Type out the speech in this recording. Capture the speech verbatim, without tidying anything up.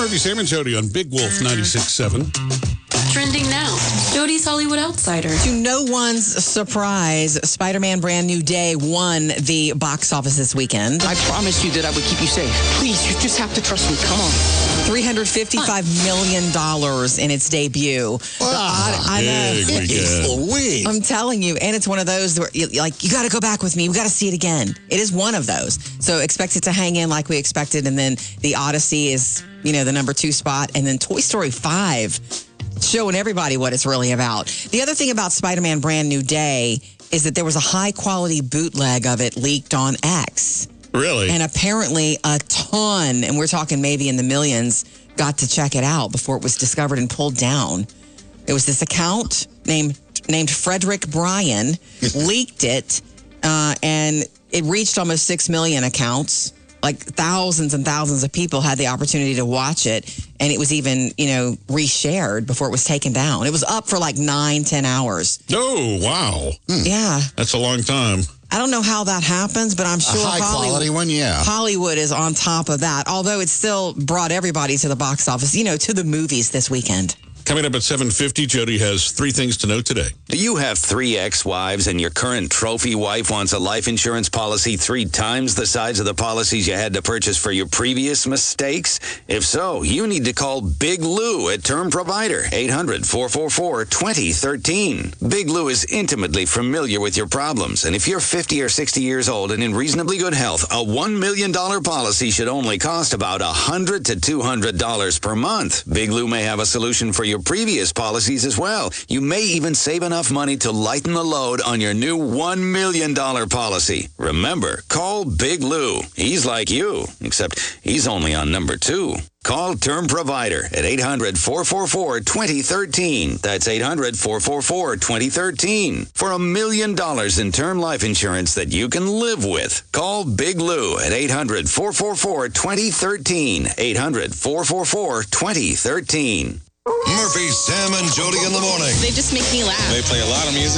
Murphy, Sam, and Jody on Big Wolf ninety-six point seven. Trending now, Jody's Hollywood Outsider. To no one's surprise, Spider-Man Brand New Day won the box office this weekend. I promised you that I would keep you safe. Please, you just have to trust me. Come on. three hundred fifty-five million dollars in its debut. Wow. I, I know. Big weekend. I'm telling you, and it's one of those where you, like, you got to go back with me. We got to see it again. It is one of those. So expect it to hang in like we expected. And then the Odyssey is, you know, the number two spot. And then Toy Story five showing everybody what it's really about. The other thing about Spider-Man Brand New Day is that there was a high quality bootleg of it leaked on X. Really? And apparently a ton, and we're talking maybe in the millions, got to check it out before it was discovered and pulled down. It was this account named named Frederick Bryan leaked it, uh, and it reached almost six million accounts. Like thousands and thousands of people had the opportunity to watch it, and it was even, you know, reshared before it was taken down. It was up for like nine, ten hours. Oh, wow. Hmm. Yeah. That's a long time. I don't know how that happens, but I'm sure a high Hollywood, quality one, yeah. Hollywood is on top of that, although it still brought everybody to the box office, you know, to the movies this weekend. Coming up at seven fifty, Jody has three things to know today. Do you have three ex-wives and your current trophy wife wants a life insurance policy three times the size of the policies you had to purchase for your previous mistakes? If so, you need to call Big Lou at Term Provider, eight hundred, four four four, two zero one three. Big Lou is intimately familiar with your problems, and if you're fifty or sixty years old and in reasonably good health, a one million dollars policy should only cost about one hundred to two hundred dollars per month. Big Lou may have a solution for your previous policies as well. You may even save enough money to lighten the load on your new one million dollars policy. Remember, call Big Lou. He's like you, except he's only on number two. Call Term Provider at eight hundred, four four four, two zero one three. That's eight hundred, four four four, two zero one three. For a million dollars in term life insurance that you can live with. Call Big Lou at eight hundred, four four four, two zero one three. eight hundred, four four four, two zero one three. Murphy, Sam, and Jody in the morning. They just make me laugh. They play a lot of music.